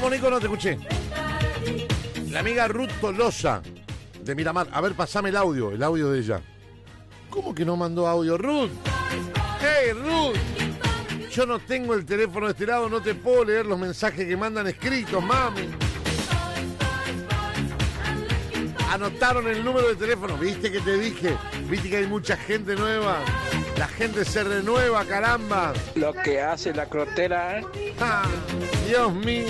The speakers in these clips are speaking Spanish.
Nico? No te escuché. La amiga Ruth Tolosa de Miramar. A ver, pasame el audio de ella. ¿Cómo que no mandó audio, Ruth? ¡Hey, Ruth! Yo no tengo el teléfono de este lado, no te puedo leer los mensajes que mandan escritos, mami. Anotaron el número de teléfono, ¿viste que te dije? ¿Viste que hay mucha gente nueva? La gente se renueva, caramba. Lo que hace la crotera, ¿eh? ¡Ah, Dios mío!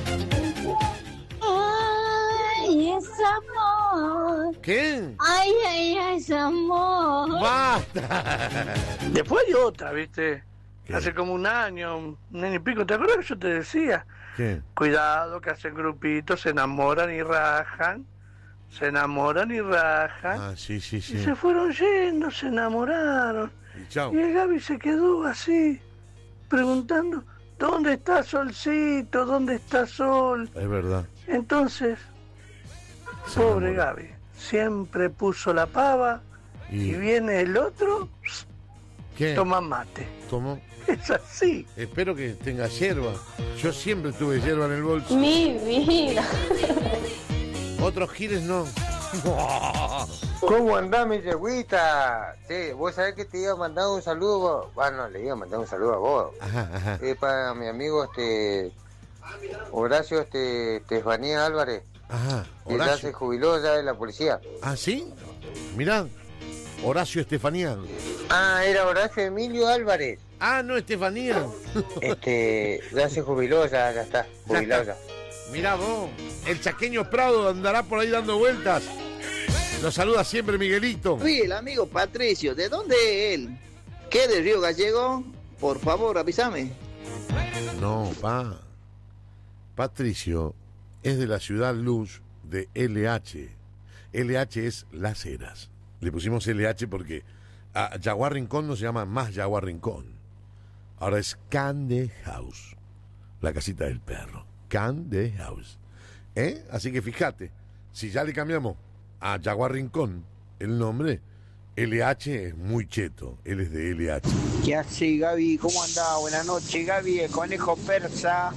Ay, es amor. ¿Qué? Ay, es amor. ¡Basta! Después hay otra, ¿viste? ¿Qué? Hace como un año y pico, ¿te acuerdas que yo te decía? ¿Qué? Cuidado, que hacen grupitos, se enamoran y rajan. Se enamoran y rajan. Ah, sí. Y se fueron yendo, se enamoraron. Y chao. Y el Gaby se quedó así, preguntando, ¿dónde está Solcito? ¿Dónde está Sol? Es verdad. Entonces, Se pobre enamoró. Gaby, siempre puso la pava y viene el otro, ¿Qué? toma mate. ¿Tomó? Es así. Espero que tenga hierba. Yo siempre tuve hierba en el bolso. Mi vida. Otros giles no. ¿Cómo andás, mi yeguita? Sí, vos sabés que te iba a mandar un saludo. Bueno, le iba a mandar un saludo a vos. Ajá. Para mi amigo Horacio Estefanía Álvarez, Ajá. que ya se jubiló ya de la policía. ¿Ah, sí? Mirá. Horacio Estefanía. Ah, era Horacio Emilio Álvarez. Ah, no, Estefanía. Ya se jubiló, ya está, jubilado ya. Mirá vos. El chaqueño Prado andará por ahí dando vueltas. Nos saluda siempre Miguelito. Oye, el amigo Patricio, ¿de dónde es él? ¿Qué, de Río Gallego? Por favor, avísame. No, Patricio es de la Ciudad Luz de LH. LH es Las Heras. Le pusimos LH porque a Jaguar Rincón no se llama más Jaguar Rincón. Ahora es Cande House, la casita del perro. Cande House. Así que fíjate, si ya le cambiamos a Jaguar Rincón el nombre, LH es muy cheto. Él es de LH. ¿Qué hace, Gaby? ¿Cómo andás? Buenas noches, Gaby, el conejo persa.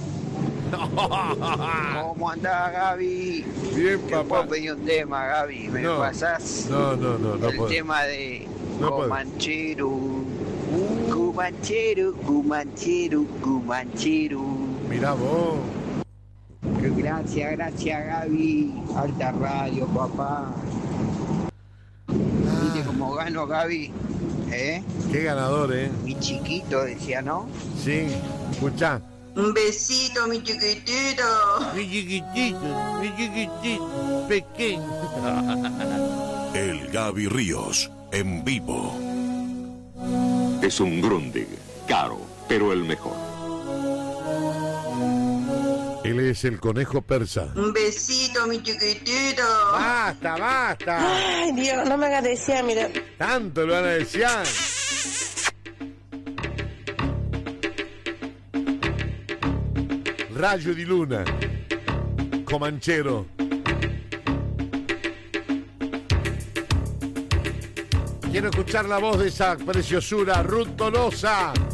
¿Cómo andás, Gaby? Bien, Te papá. puedo pedir un tema, Gaby. ¿Me No. pasás? No el puedo. tema de No puedo. Comanchero. Comanchero. Mirá vos. Gracias, Gaby. Alta radio, papá. ¿Viste cómo gano, Gaby? Qué ganador, Mi chiquito decía, ¿no? Sí, escuchá. Un besito, mi chiquitito. Mi chiquitito, pequeño. El Gaby Ríos, en vivo. Es un Grundig, caro, pero el mejor. Él es el conejo persa. Un besito, mi chiquitito. Basta. Ay, Dios, no me hagas desear, mira. Tanto lo van a desear. Rayo di Luna. Comanchero. Quiero escuchar la voz de esa preciosura, Ruth Tolosa.